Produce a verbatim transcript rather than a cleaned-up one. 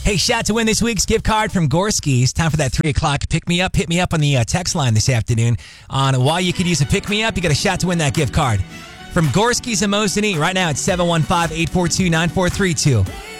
Hey, shot to win this week's gift card from Gorski's. Time for that three o'clock pick me up. Hit me up on the uh, text line this afternoon on why you could use a pick me up. You got a shot to win that gift card from Gorski's and Mosin. Right now it's seven one five, eight four two, nine four three two.